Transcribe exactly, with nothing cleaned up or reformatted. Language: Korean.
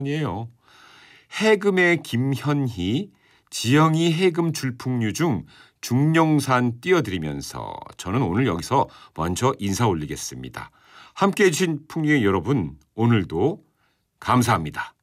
이에요. 해금의 김현희, 지영이 해금 줄풍류 중 중령산 띄워드리면서 저는 오늘 여기서 먼저 인사 올리겠습니다. 함께해 주신 풍류의 여러분, 오늘도 감사합니다.